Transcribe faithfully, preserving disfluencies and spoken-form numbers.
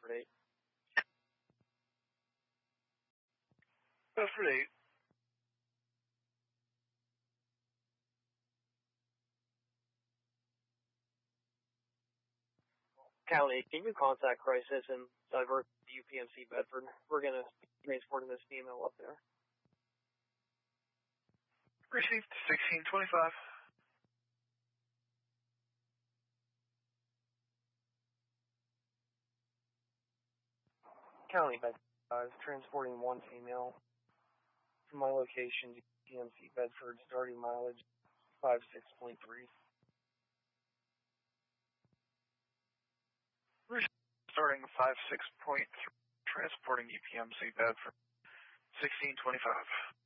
Bedford eight. Bedford eight. County, can you contact Crisis and divert to U P M C Bedford? We're going to be transporting this female up there. Received sixteen twenty-five. County Bedford uh, is transporting one female from my location to U P M C Bedford, starting mileage five six point three. Starting five six point three, transporting U P M C Bedford, sixteen twenty-five.